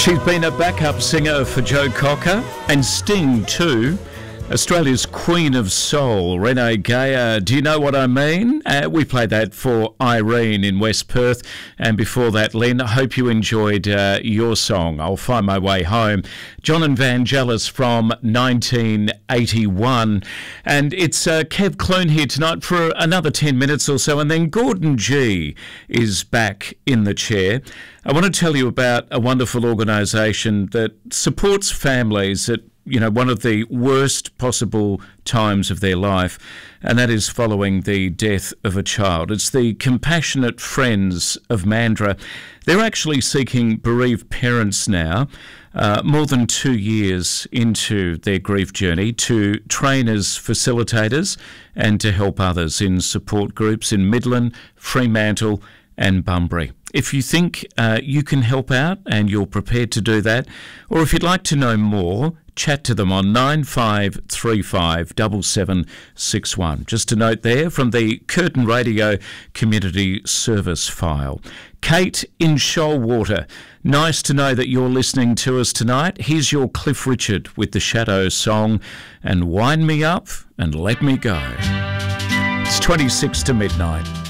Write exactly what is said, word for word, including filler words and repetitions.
She's been a backup singer for Joe Cocker and Sting too. Australia's Queen of Soul, Renee Geyer. Do you know what I mean? Uh, we played that for Irene in West Perth. And before that, Lynn, I hope you enjoyed uh, your song, I'll Find My Way Home. John and Vangelis from nineteen eighty-one. And it's uh, Kev Clune here tonight for another ten minutes or so. And then Gordon G is back in the chair. I want to tell you about a wonderful organisation that supports families at you know, one of the worst possible times of their life, and that is following the death of a child. It's the Compassionate Friends of Mandurah. They're actually seeking bereaved parents now, uh, more than two years into their grief journey, to train as facilitators and to help others in support groups in Midland, Fremantle and Bunbury. If you think uh, you can help out and you're prepared to do that, or if you'd like to know more, chat to them on nine five three five seven seven six one. Just a note there from the Curtin Radio Community Service file. Kate in Shoalwater, nice to know that you're listening to us tonight. Here's your Cliff Richard with the Shadows song, and Wind Me Up and Let Me Go. It's twenty-six to midnight.